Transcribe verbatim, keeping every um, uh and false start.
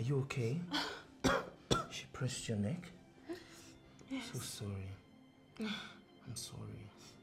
Are you okay? She pressed your neck? Yes. So sorry. I'm sorry.